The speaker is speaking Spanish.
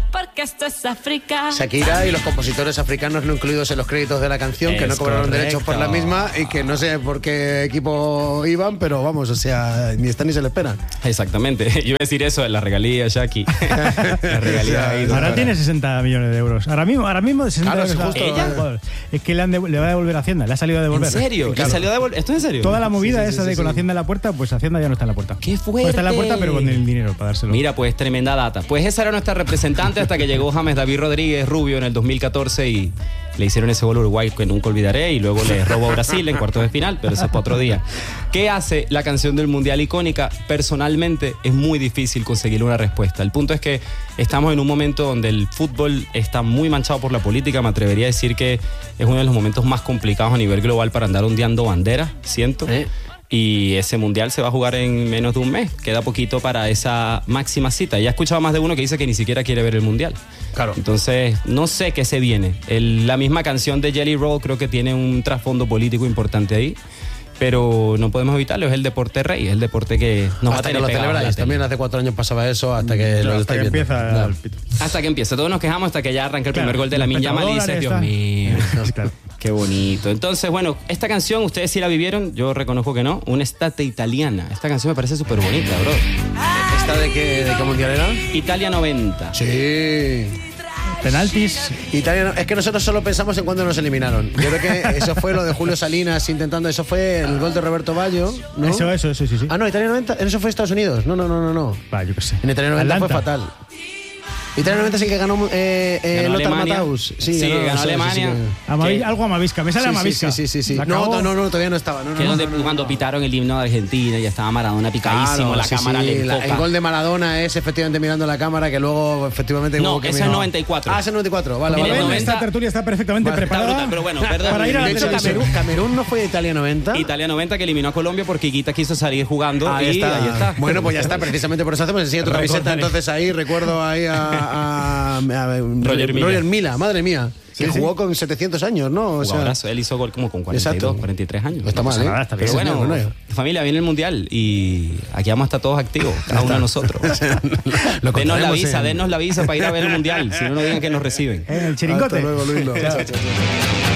porque esto es África. Shakira y los compositores africanos no incluidos en los créditos de la canción, que no cobraron correcto. derechos por la misma y que no sé por qué equipo iban, pero vamos, o sea, ni están ni se le esperan. Exactamente. Yo iba a decir eso de la regalía, Shaki. La regalía ahí. Ahora tiene 60 millones de euros. Ahora mismo de 60 Claro, millones. sí, justo, Joder. Es que le va a devolver a Hacienda. Le ha salido a devolver. ¿En serio? Claro. ¿Le salió a devolver? ¿Esto es en serio? Toda la movida Sí, esa de con sí. Hacienda en la puerta, pues Hacienda ya no está en la puerta. ¡Qué fuerte! Pues está en la puerta, pero con el dinero para dárselo. Mira, pues tremenda data. Pues esa era nuestra representante hasta que llegó James David Rodríguez Rubio en el 2014 y le hicieron ese gol a Uruguay que nunca olvidaré y luego le robó a Brasil en cuartos de final, pero eso es para otro día. ¿Qué hace la canción del Mundial icónica? Personalmente es muy difícil conseguir una respuesta. El punto es que estamos en un momento donde el fútbol está muy manchado por la política. Me atrevería a decir que es uno de los momentos más complicados a nivel global para andar ondeando banderas, siento. Y ese mundial se va a jugar en menos de un mes. Queda poquito para esa máxima cita. Ya he escuchado más de uno que dice que ni siquiera quiere ver el mundial. Claro. Entonces, no sé qué se viene. La misma canción de Jelly Roll creo que tiene un trasfondo político importante ahí. Pero no podemos evitarlo, es el deporte rey, es el deporte que nos va a Hasta que tener lo pegados a la celebráis. tele. También hace 4 años pasaba eso, hasta que lo hasta estáis que viendo. empieza el pito. Hasta que empiece. Todos nos quejamos hasta que ya arranca el primer Claro, gol de Lamine Yamal y dices, petrodólares, Dios está. mío. Claro. Qué bonito. Entonces, bueno, esta canción, ustedes sí la vivieron, yo reconozco que no, una estate italiana. Esta canción me parece súper bonita, bro. ¿Esta de qué mundial era? Italia 90. Sí. Penaltis. Italia, es que nosotros solo pensamos en cuando nos eliminaron. Yo creo que eso fue lo de Julio Salinas intentando, eso fue el gol de Roberto Baggio, ¿no? Eso, sí. Ah, no, Italia 90, eso fue Estados Unidos. No. Va, yo qué sé. En Italia 90 fue Atlanta. fatal. Italia 90 sí que ganó Ganó Lothar Alemania. Matthaus. Sí, ganó Alemania. Algo Amavisca. Me sale Amavisca. Sí. La No, cagó. todavía no estaba. No, Que es donde no. cuando pitaron el himno de Argentina ya estaba Maradona picadísimo, Claro, la sí, cámara sí, le el enfoca. gol de Maradona es efectivamente mirando la cámara, que luego efectivamente No, hubo que ese es mirar. 94. Ah, ese es 94. Vale, Mira, vale. el vale. 90. Esta tertulia está perfectamente Vale, está preparada. brutal, pero bueno, perdón. Para ir a la De hecho, televisión. Camerún no fue de Italia 90. Italia 90 que eliminó a Colombia porque Higuita quiso salir jugando Ahí y está. ahí está. Bueno, pues ya está, precisamente por eso hacemos. Enseña tu camiseta, Recordaré. entonces ahí recuerdo ahí a Roger Mila, madre mía, que Sí, jugó con 700 años, ¿no? O sea, Jugadorazo. Él hizo gol como con 42, Exacto. 43 años. no está mal, pasa ¿eh? nada, está bien. Pero Sí, bueno, señor, familia, viene el Mundial y aquí vamos a estar todos activos, cada uno de nosotros. Lo Denos la contaremos visa, en- denos la visa para ir a ver el Mundial, si no, no digan que nos reciben. El chiringote. Hasta luego, Luis. Chao. Chao, chao, chao.